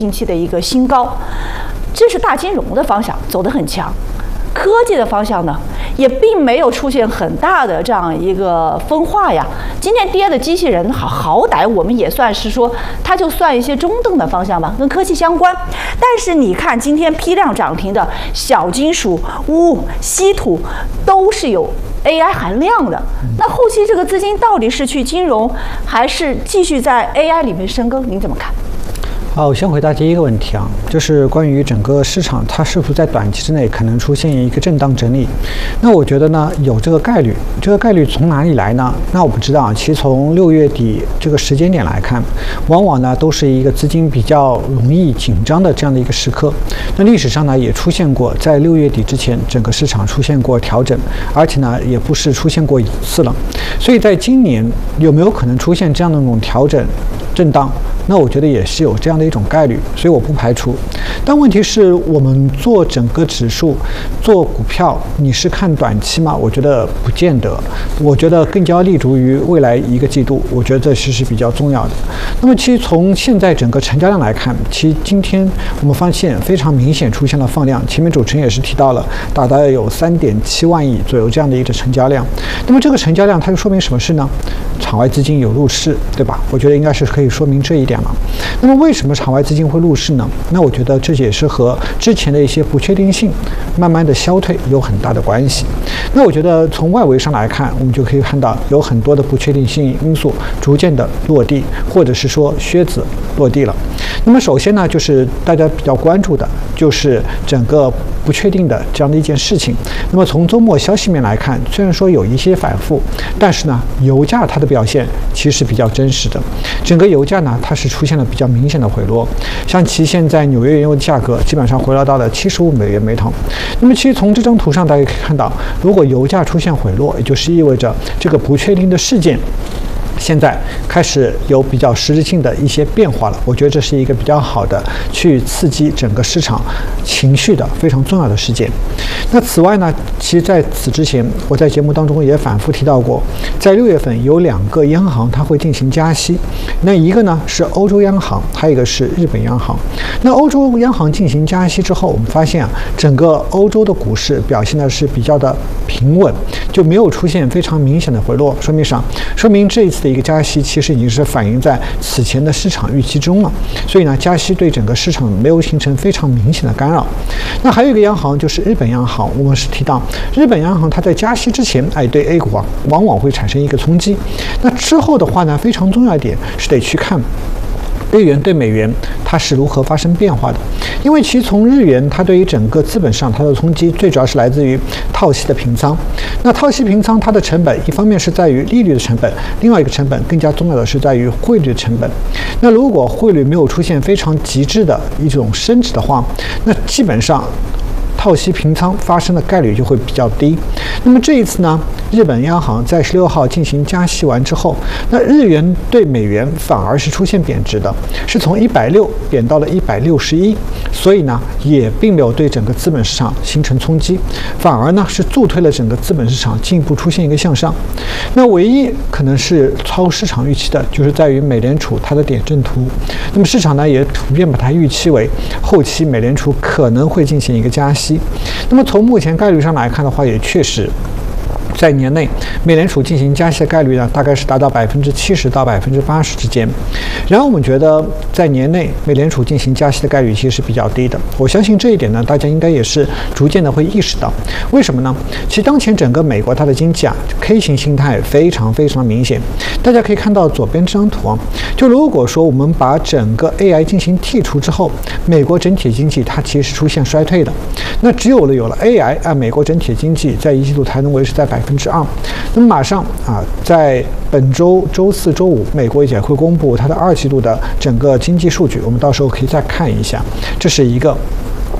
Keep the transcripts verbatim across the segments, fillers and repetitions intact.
近期的一个新高，这是大金融的方向走得很强。科技的方向呢，也并没有出现很大的这样一个分化呀。今天跌的机器人好好歹我们也算是说，它就算一些中等的方向吧，跟科技相关。但是你看今天批量涨停的小金属、钨、稀土都是有 A I 含量的。那后期这个资金到底是去金融，还是继续在 A I 里面深耕？您怎么看？ 好，我先回答第一个问题啊，就是关于整个市场它是否在短期之内可能出现一个震荡整理。那我觉得呢，有这个概率，这个概率从哪里来呢？那我不知道。其实从六月底这个时间点来看，往往呢都是一个资金比较容易紧张的这样的一个时刻。那历史上呢也出现过，在六月底之前，整个市场出现过调整，而且呢也不是出现过一次了。所以在今年有没有可能出现这样的一种调整、震荡？那我觉得也是有这样的一种概率，所以我不排除。但问题是我们做整个指数、做股票，你是看短期吗？我觉得不见得。我觉得更加立足于未来一个季度，我觉得这其实是比较重要的。那么其实从现在整个成交量来看，其实今天我们发现非常明显出现了放量。前面主持人也是提到了，大概有三点七万亿左右这样的一个成交量。那么这个成交量它就说明什么事呢？场外资金有入市，对吧？我觉得应该是可以说明这一点了。那么为什么场外资金会入市呢？那我觉得这也是和之前的一些不确定性慢慢的消退有很大的关系。那我觉得从外围上来看，我们就可以看到有很多的不确定性因素逐渐的落地，或者是说靴子落地了。那么首先呢，就是大家比较关注的就是整个不确定的这样的一件事情。那么从周末消息面来看，虽然说有一些反复，但是呢，油价它的表现其实是比较真实的。整个油价呢，它是出现了比较明显的回落，像其现在纽约原油的价格基本上回落到了七十五美元每桶。那么其实从这张图上大家可以看到，如果油价出现回落，也就是意味着这个不确定的事件现在开始有比较实质性的一些变化了，我觉得这是一个比较好的去刺激整个市场情绪的非常重要的事件。那此外呢，其实在此之前，我在节目当中也反复提到过，在六月份有两个央行它会进行加息，那一个呢是欧洲央行，还有一个是日本央行。那欧洲央行进行加息之后，我们发现啊，整个欧洲的股市表现的是比较的平稳，就没有出现非常明显的回落，说明啥？说明这一次的一个加息其实已经是反映在此前的市场预期中了，所以呢，加息对整个市场没有形成非常明显的干扰。那还有一个央行就是日本央行，我们是提到日本央行它在加息之前，哎，对 A 股啊往往会产生一个冲击。那之后的话呢，非常重要一点是得去看日元对美元它是如何发生变化的。因为其实从日元它对于整个资本上它的冲击，最主要是来自于套息的平仓。那套息平仓它的成本，一方面是在于利率的成本，另外一个成本更加重要的是在于汇率的成本。那如果汇率没有出现非常极致的一种升值的话，那基本上套息平仓发生的概率就会比较低。那么这一次呢，日本央行在十六号进行加息完之后，那日元对美元反而是出现贬值的，是从一百六贬到了一百六十一，所以呢，也并没有对整个资本市场形成冲击，反而呢是助推了整个资本市场进一步出现一个向上。那唯一可能是超市场预期的，就是在于美联储它的点阵图。那么市场呢也普遍把它预期为后期美联储可能会进行一个加息。那么从目前概率上来看的话，也确实在年内美联储进行加息的概率呢，大概是达到百分之七十到百分之八十之间。然后我们觉得在年内美联储进行加息的概率其实是比较低的。我相信这一点呢，大家应该也是逐渐的会意识到。为什么呢？其实当前整个美国它的经济啊 K 型形态非常非常明显。大家可以看到左边这张图啊，就如果说我们把整个 A I 进行剔除之后，美国整体经济它其实是出现衰退的。那只有了有了 A I 啊，美国整体经济在一季度才能维持在百分之二。那么马上啊，在本周周四周五，美国也会公布它的二季度的整个经济数据，我们到时候可以再看一下。这是一个。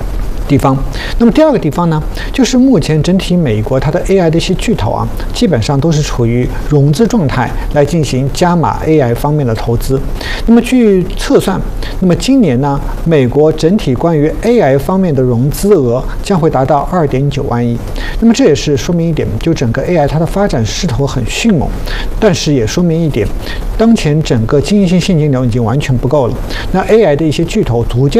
地方。那么第二个地方呢，就是目前整体美国它的 A I 的一些巨头啊，基本上都是处于融资状态来进行加码 A I 方面的投资。那么据测算，那么今年呢，美国整体关于 A I 方面的融资额将会达到二点九万亿。那么这也是说明一点，就整个 A I 它的发展势头很迅猛，但是也说明一点，当前整个经济性现金流已经完全不够了。那 A I 的一些巨头逐渐